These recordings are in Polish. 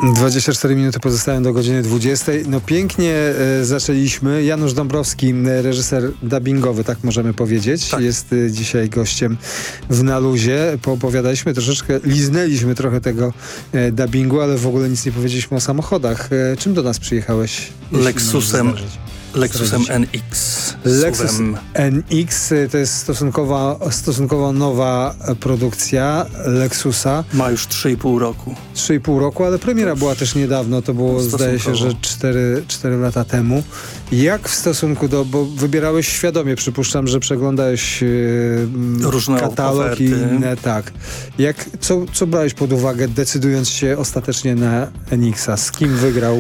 24 minuty pozostają do godziny 20. No pięknie zaczęliśmy. Janusz Dąbrowski, reżyser dubbingowy, tak możemy powiedzieć. Tak. Jest dzisiaj gościem w Na Luzie. Poopowiadaliśmy troszeczkę, liznęliśmy trochę tego dubbingu, ale w ogóle nic nie powiedzieliśmy o samochodach. Czym do nas przyjechałeś? Lexusem NX. Lexus NX to jest stosunkowo nowa produkcja Lexusa. Ma już 3,5 roku. 3,5 roku, ale premiera była też niedawno, to było zdaje się, że 4 lata temu. Jak w stosunku do, bo wybierałeś świadomie, przypuszczam, że przeglądałeś różne katalog oferty. i inne, tak. Co brałeś pod uwagę, decydując się ostatecznie na NX-a? Z kim wygrał?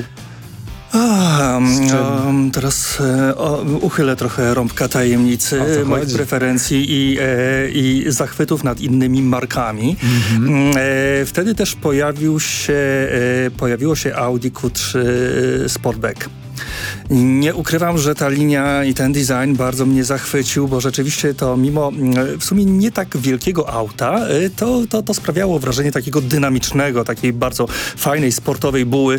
Teraz uchylę trochę rąbka tajemnicy moich preferencji i zachwytów nad innymi markami. Wtedy też pojawiło się Audi Q3 Sportback. Nie ukrywam, że ta linia i ten design bardzo mnie zachwycił, bo rzeczywiście to mimo w sumie nie tak wielkiego auta, to sprawiało wrażenie takiego dynamicznego, takiej bardzo fajnej, sportowej buły.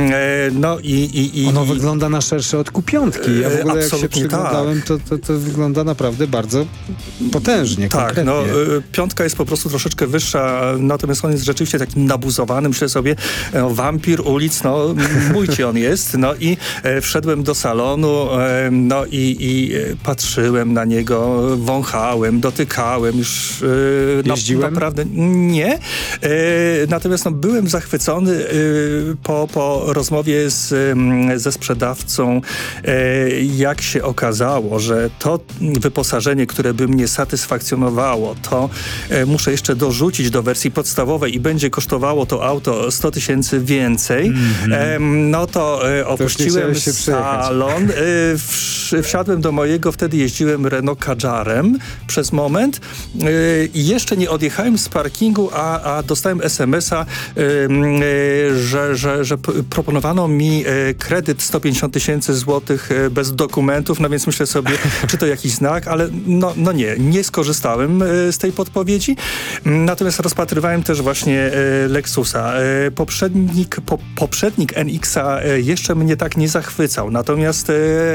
Ono wygląda na szersze od Q5. Ja w ogóle jak się przyglądałem, to wygląda naprawdę bardzo potężnie, konkretnie. Piątka jest po prostu troszeczkę wyższa, natomiast on jest rzeczywiście takim nabuzowany. Myślę sobie, wampir ulic, mój ci on jest. I wszedłem do salonu, i patrzyłem na niego, wąchałem, dotykałem już. Jeździłem? Naprawdę nie. Natomiast byłem zachwycony po rozmowie ze sprzedawcą, jak się okazało, że to wyposażenie, które by mnie satysfakcjonowało, to muszę jeszcze dorzucić do wersji podstawowej i będzie kosztowało to auto 100 000 więcej. To opuściłem salon, wsiadłem do mojego, wtedy jeździłem Renault Kadżarem przez moment i jeszcze nie odjechałem z parkingu, a dostałem SMS-a, że proponowano mi kredyt 150 000 złotych bez dokumentów, więc myślę sobie, czy to jakiś znak, ale nie skorzystałem z tej podpowiedzi. Natomiast rozpatrywałem też właśnie Lexusa. Poprzednik NX-a jeszcze mnie tak nie zachwycał, natomiast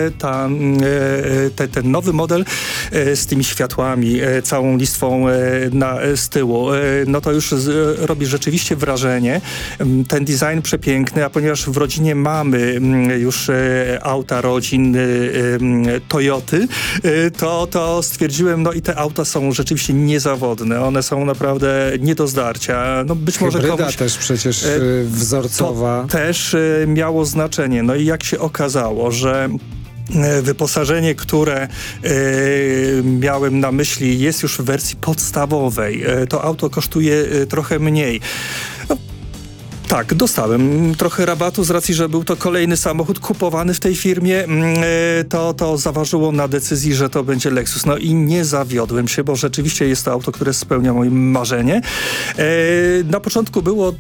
ten nowy model z tymi światłami, całą listwą z tyłu, to już robi rzeczywiście wrażenie. Ten design przepiękny, a ponieważ w rodzinie mamy już auta rodzin Toyoty, to stwierdziłem, i te auta są rzeczywiście niezawodne. One są naprawdę nie do zdarcia. Być może komuś też przecież wzorcowa. To też miało znaczenie. I jak się okazało, że wyposażenie, które miałem na myśli, jest już w wersji podstawowej. To auto kosztuje trochę mniej. Tak, dostałem trochę rabatu z racji, że był to kolejny samochód kupowany w tej firmie. To zaważyło na decyzji, że to będzie Lexus. I nie zawiodłem się, bo rzeczywiście jest to auto, które spełnia moje marzenie. Na początku było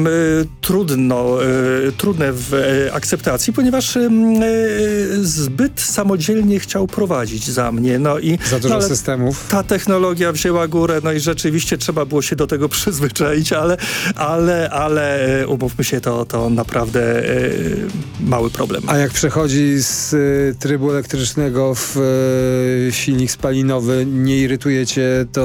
trudne w akceptacji, ponieważ zbyt samodzielnie chciał prowadzić za mnie. Za dużo systemów. Ta technologia wzięła górę, i rzeczywiście trzeba było się do tego przyzwyczaić, ale umówmy się, to naprawdę mały problem. A jak przechodzi z trybu elektrycznego w silnik spalinowy, nie irytuje cię to